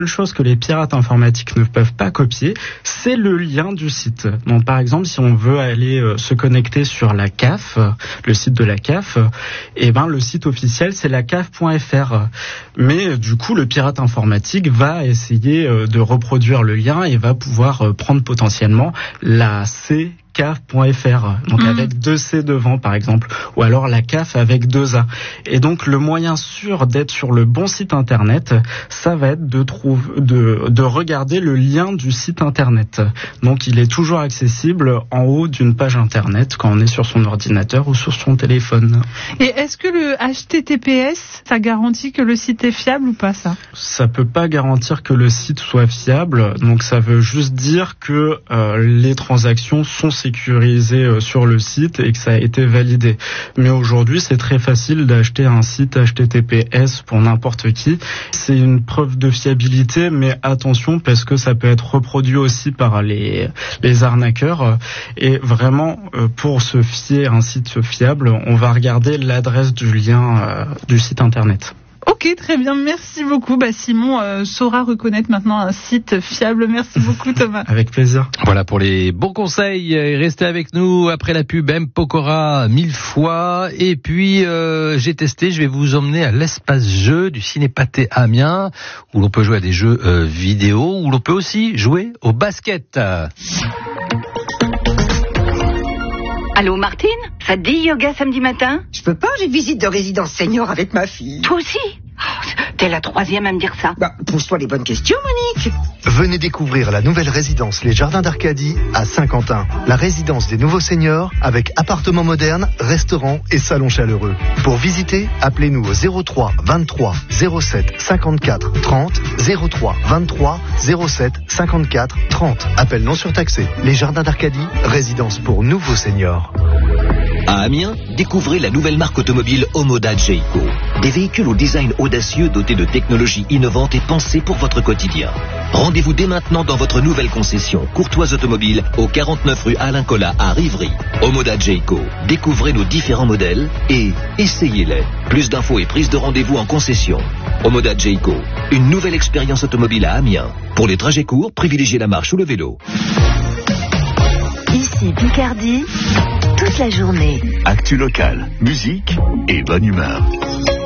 La seule chose que les pirates informatiques ne peuvent pas copier, c'est le lien du site. Donc par exemple, si on veut aller se connecter sur la CAF, le site de la CAF, le site officiel c'est la CAF.fr. Mais du coup, le pirate informatique va essayer de reproduire le lien et va pouvoir prendre potentiellement la CAF.fr, donc avec 2 C devant par exemple, ou alors la CAF avec 2 A. Et donc le moyen sûr d'être sur le bon site internet, ça va être de regarder le lien du site internet. Donc il est toujours accessible en haut d'une page internet quand on est sur son ordinateur ou sur son téléphone. Et est-ce que le HTTPS, ça garantit que le site est fiable ou pas ça ? Ça peut pas garantir que le site soit fiable, donc ça veut juste dire que les transactions sont sécurisé sur le site et que ça a été validé. Mais aujourd'hui, c'est très facile d'acheter un site HTTPS pour n'importe qui. C'est une preuve de fiabilité, mais attention parce que ça peut être reproduit aussi par les arnaqueurs. Et vraiment, pour se fier à un site fiable, on va regarder l'adresse du lien du site internet. Ok, très bien, merci beaucoup. Simon saura reconnaître maintenant un site fiable. Merci beaucoup Thomas. Avec plaisir. Voilà pour les bons conseils. Restez avec nous après la pub M-Pokora 1000 fois. Et puis j'ai testé, je vais vous emmener à l'espace jeu du Ciné-Pathé Amiens, où l'on peut jouer à des jeux vidéo, où l'on peut aussi jouer au basket. Allô Martine, ça te dit yoga samedi matin ? Je peux pas, j'ai visite de résidence senior avec ma fille. Toi aussi ? T'es la 3e à me dire ça. Pose-toi les bonnes questions, Monique. Venez découvrir la nouvelle résidence Les Jardins d'Arcadie à Saint-Quentin. La résidence des nouveaux seniors avec appartements modernes, restaurants et salons chaleureux. Pour visiter, appelez-nous au 03 23 07 54 30 03 23 07 54 30. Appel non surtaxé. Les Jardins d'Arcadie, résidence pour nouveaux seniors. À Amiens, découvrez la nouvelle marque automobile Omoda Jayco. Des véhicules au design audacieux dotés de technologies innovantes et pensés pour votre quotidien. Rendez-vous dès maintenant dans votre nouvelle concession Courtoise Automobile au 49 rue Alain Collat à Rivry. Omoda Jayco. Découvrez nos différents modèles et essayez-les. Plus d'infos et prise de rendez-vous en concession. Omoda Jayco. Une nouvelle expérience automobile à Amiens. Pour les trajets courts, privilégiez la marche ou le vélo. Ici Picardie, toute la journée. Actu locale, musique et bonne humeur.